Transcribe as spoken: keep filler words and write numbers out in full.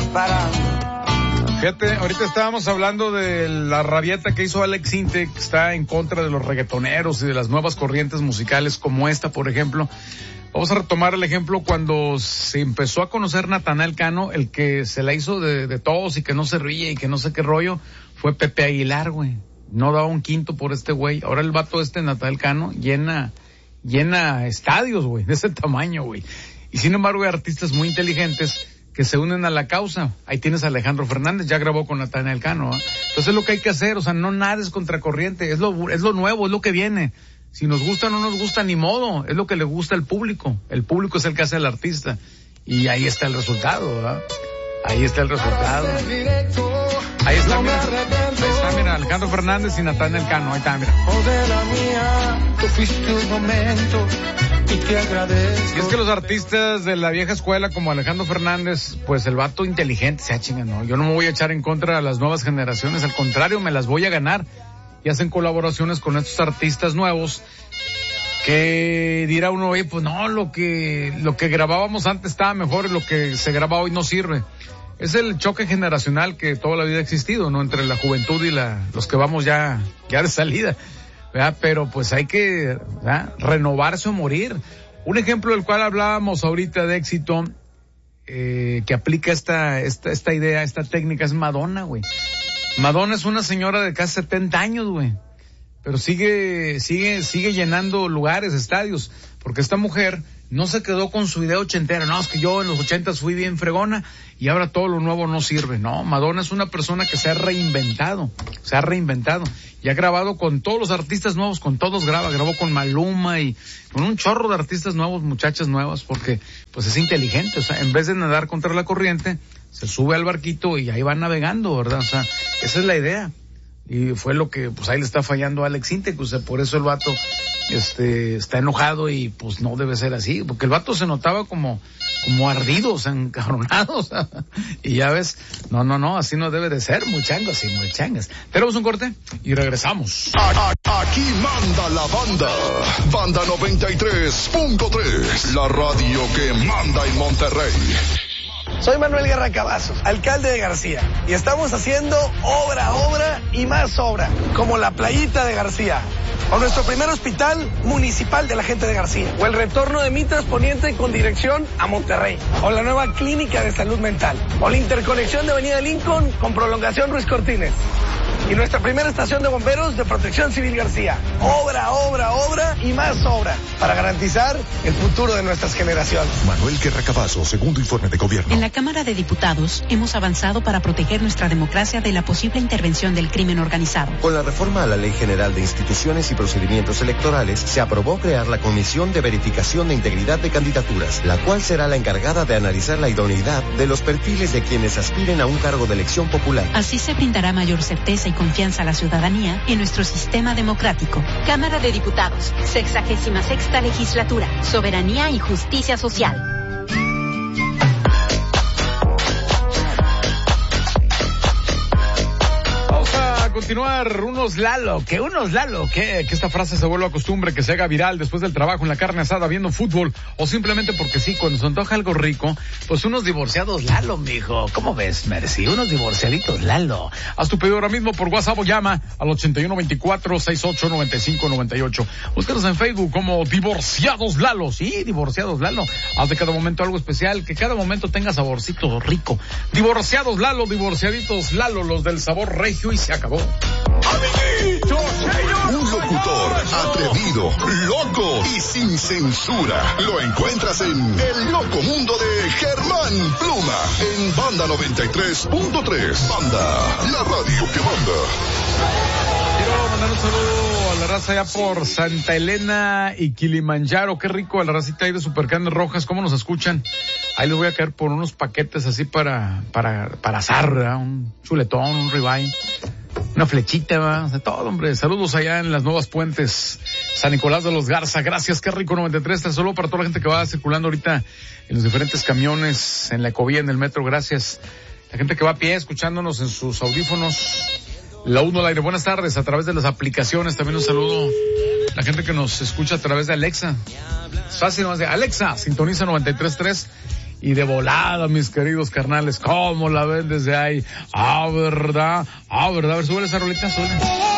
disparando. Fíjate, ahorita estábamos hablando de la rabieta que hizo Alex Intec, que está en contra de los reggaetoneros y de las nuevas corrientes musicales como esta, por ejemplo. Vamos a retomar el ejemplo cuando se empezó a conocer Natanael Cano, el que se la hizo de, de todos y que no se ríe y que no sé qué rollo, fue Pepe Aguilar, güey. No daba un quinto por este güey. Ahora el vato este, Natanael Cano, llena, llena estadios, güey, de ese tamaño, güey. Y sin embargo hay artistas muy inteligentes que se unen a la causa. Ahí tienes a Alejandro Fernández, ya grabó con Natanael Cano, ¿eh? Entonces es lo que hay que hacer, o sea, no nades contracorriente, es lo, es lo nuevo, es lo que viene. Si nos gusta o no nos gusta, ni modo, es lo que le gusta al público. El público es el que hace al artista. Y ahí está el resultado, ¿verdad? Ahí está el resultado. Ahí está, mira, ahí está, mira, Alejandro Fernández y Natanael Cano, ahí está, mira. Y es que los artistas de la vieja escuela como Alejandro Fernández, pues el vato inteligente, se ha chingado, no, yo no me voy a echar en contra de las nuevas generaciones, al contrario, me las voy a ganar. Y hacen colaboraciones con estos artistas nuevos que dirá uno, oye, pues no, lo que, lo que grabábamos antes estaba mejor y lo que se graba hoy no sirve. Es el choque generacional que toda la vida ha existido, ¿no? Entre la juventud y la, los que vamos ya, ya de salida, ¿verdad? Pero pues hay que, ¿verdad?, renovarse o morir. Un ejemplo del cual hablábamos ahorita de éxito, eh, que aplica esta, esta, esta idea, esta técnica, es Madonna, güey. Madonna es una señora de casi setenta años, güey. Pero sigue, sigue, sigue llenando lugares, estadios. Porque esta mujer no se quedó con su idea ochentera. No, es que yo en los ochentas fui bien fregona y ahora todo lo nuevo no sirve. No, Madonna es una persona que se ha reinventado. Se ha reinventado. Y ha grabado con todos los artistas nuevos, con todos graba. Grabó con Maluma y con un chorro de artistas nuevos, muchachas nuevas, porque pues es inteligente. O sea, en vez de nadar contra la corriente, se sube al barquito y ahí va navegando, ¿verdad? O sea, esa es la idea. Y fue lo que, pues ahí le está fallando a Alex Intec, o sea, por eso el vato, este, está enojado y pues no debe ser así, porque el vato se notaba como, como ardido, o sea, encabronado, o sea, y ya ves, no, no, no, así no debe de ser, muchangos y muchangas. Tenemos un corte y regresamos. Aquí manda la banda, Banda noventa y tres punto tres, la radio que manda en Monterrey. Soy Manuel Guerra Cavazos, alcalde de García, y estamos haciendo obra, obra y más obra, como la playita de García, o nuestro primer hospital municipal de la gente de García, o el retorno de Mitras Poniente con dirección a Monterrey, o la nueva clínica de salud mental, o la interconexión de Avenida Lincoln con prolongación Ruiz Cortines, y nuestra primera estación de bomberos de Protección Civil García. Obra, obra, obra y más obra, para garantizar el futuro de nuestras generaciones. Manuel Guerra Cavazos, segundo informe de gobierno. En la Cámara de Diputados hemos avanzado para proteger nuestra democracia de la posible intervención del crimen organizado. Con la reforma a la Ley General de Instituciones y Procedimientos Electorales, se aprobó crear la Comisión de Verificación de Integridad de Candidaturas, la cual será la encargada de analizar la idoneidad de los perfiles de quienes aspiren a un cargo de elección popular. Así se brindará mayor certeza y confianza a la ciudadanía en nuestro sistema democrático. Cámara de Diputados, sexagésima sexta legislatura, soberanía y justicia social. Continuar, unos Lalo, que unos Lalo, que, que esta frase se vuelva costumbre, que se haga viral después del trabajo en la carne asada viendo fútbol, o simplemente porque sí, cuando se antoja algo rico, pues unos divorciados Lalo, mijo. ¿Cómo ves, Mercy? Unos divorciaditos Lalo. Haz tu pedido ahora mismo por WhatsApp o llama al ochenta y uno veinticuatro, sesenta y ocho noventa y cinco noventa y ocho. Búscanos en Facebook como Divorciados Lalo. Sí, Divorciados Lalo. Haz de cada momento algo especial, que cada momento tenga saborcito rico. Divorciados Lalo, divorciaditos Lalo, los del sabor regio, y se acabó. Un locutor atrevido, loco y sin censura. Lo encuentras en El Loco Mundo de Germán Pluma en Banda noventa y tres punto tres. Banda, la radio que manda. Quiero mandar un saludo a la raza allá por Santa Elena y Kilimanjaro. Qué rico, a la racita ahí de Supercarnes Rojas. ¿Cómo nos escuchan? Ahí les voy a caer por unos paquetes así para, para, para asar, ¿verdad? Un chuletón, un ribeye, una flechita, ¿verdad? O sea, todo, hombre. Saludos allá en las Nuevas Puentes, San Nicolás de los Garza. Gracias, qué rico, noventa y tres. Este saludo para toda la gente que va circulando ahorita en los diferentes camiones, en la ecovía, en el metro. Gracias. La gente que va a pie, escuchándonos en sus audífonos. La uno al aire. Buenas tardes. A través de las aplicaciones también un saludo. La gente que nos escucha a través de Alexa. Es fácil, nomás de Alexa, sintoniza noventa y tres punto tres y de volada, mis queridos carnales, ¿cómo la ven desde ahí? Ah, verdad, ah, verdad, a ver, súbele esa rolita, súbele.